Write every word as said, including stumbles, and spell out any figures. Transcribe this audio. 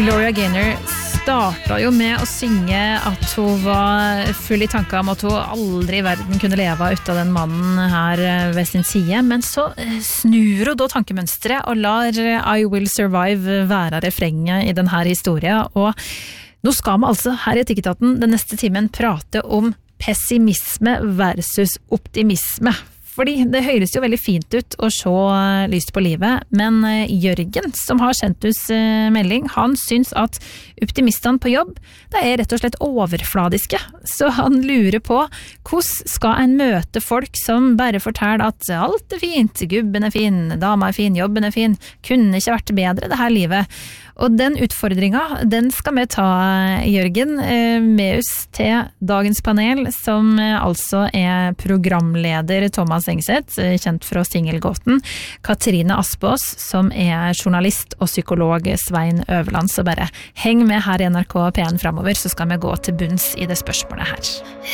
Gloria Gaynor startet jo med å synge at hun var full i tanker om at hun aldri i verden kunne leve ut av den mannen her ved sin side, men så snur hun da tankemønstret og lar I Will Survive være refrenget i denne historien, og nå skal vi altså her i Tikketaten den neste timen prate om pessimisme versus optimisme. Fordi det høres jo veldig fint ut å se lyst på livet, men Jørgen, som har sendt oss melding, han syns at optimistene på jobb, det er rett og slett overfladiske. Så han lurer på, hvordan skal en møte folk som bare forteller at alt er fint, gubben er fin, dama er fin, jobben er fin, kunne ikke vært bedre det her livet. Og den utfordringen, den skal vi ta, Jørgen, med oss til dagens panel, som altså er programleder Thomas Engseth, kjent fra Singelgåten, Katrine Aspaas, som er journalist, og psykolog Svein Øverland. Så bare heng med her i N R K P en fremover, så skal vi gå til bunns i det spørsmålet her.